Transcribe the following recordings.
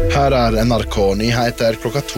Her NRK Nyheter klokka 2.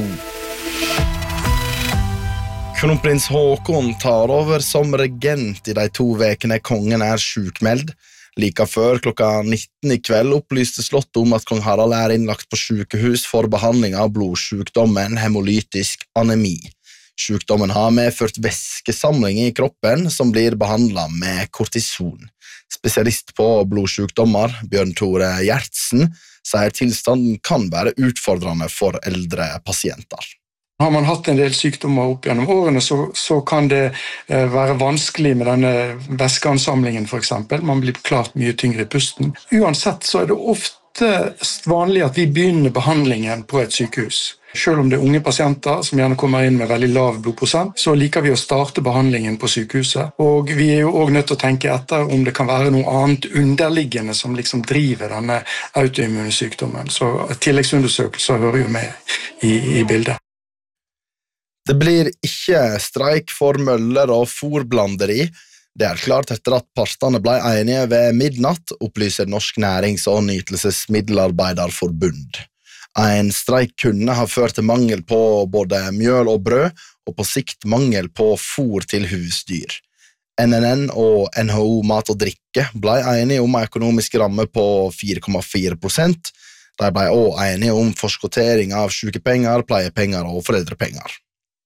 Kronprins Håkon tar over som regent I de 2 vekene kongen sjukmeld. Like før klokka 19 I kveld opplyste slottet om at kong Harald innlagt på sykehus for behandling av blodsjukdommen hemolytisk anemi. Sjukdommen har medført væskesamling I kroppen som blir behandlet med kortison. Spesialist på blodsjukdommer, Bjørn Tore Gjertsen, sier tilstanden kan være utfordrende for eldre pasienter. Har man hatt en del sykdommer opp gjennom årene, så kan det være vanskelig med denne væskeansamlingen for eksempel. Man blir klart mye tyngre I pusten. Uansett så det ofte vanlig at vi begynner behandlingen på et sykehus. Selv om det unge pasienter som gjerne kommer inn med veldig lav blodprosent, så liker vi å starte behandlingen på sykehuset. Og vi jo også nødt til å tenke etter om det kan være noe annet underliggende som liksom driver denne autoimmune sykdommen. Så tilleggsundersøkelser hører jo med I bildet. Det blir ikke streik for møller og fôrblanderi. Det klart etter at partene ble enige ved midnatt, opplyser Norsk Nærings- og Nytelsesmiddelarbeiderforbund. En streik kunne ha ført til mangel på både mjøl og brød, og på sikt mangel på fôr til husdyr. NNN og NHO Mat og Drikke ble enige om en økonomisk ramme på 4,4%. De ble også enige om forskottering av sykepenger, pleiepenger og foreldrepenger.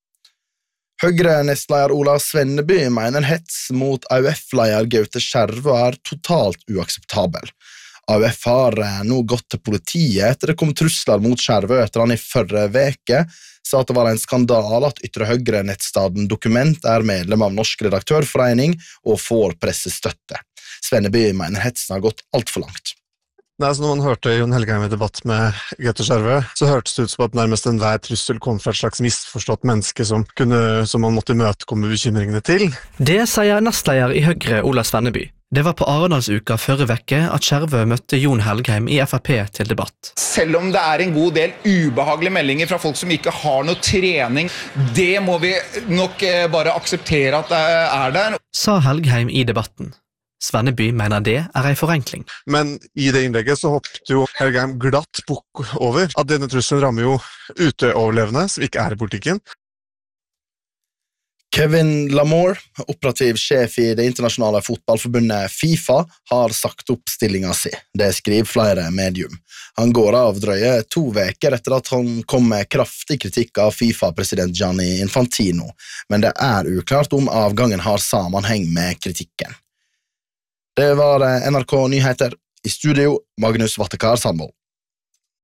Høyre-nestleder Ola Svenneby mener hets mot AUF-leder Gaute Skjervø totalt uakseptabel. AUF har nå gått til politiet etter det kom trusler mot Skjervø etter han I forrige veke sa at det var en skandale at Ytre Høyre-nettstaden Dokument medlem av Norsk Redaktørforening og får pressestøtte. Svenneby mener hetsen har gått alt for langt. Så når man hørte Jon Helgheim I debatt med Gaute Skjervø, så hørtes det ut som at nærmest enhver trussel kom fra et slags misforstått menneske som man måtte imøtekomme bekymringene til. Det sier nestleder I Høyre, Ola Svenneby. Det var på Arendalsuka forrige veke at Skjervø møtte Jon Helgheim I FrP til debatt. Selv om det en god del ubehagelige meldinger fra folk som ikke har noe trening, det må vi nok bare akseptere at det der. Sa Helgheim I debatten. Svenneby mener det en forenkling. Men I det innlegget så hoppet jo Helgheim glatt bukk over at denne trusselen rammer jo uteoverlevende som ikke I politikken. Kevin Lamore, operativ sjef I det internasjonale fotballforbundet FIFA, har sagt opp stillingen sin. Det skriver flere medium. Han går av drøye 2 veker etter at han kom med kraftig kritikk av FIFA-president Gianni Infantino, men det uklart om avgangen har sammenheng med kritikken. Det var NRK Nyheter. I studio, Magnus Vattekar Sandvold.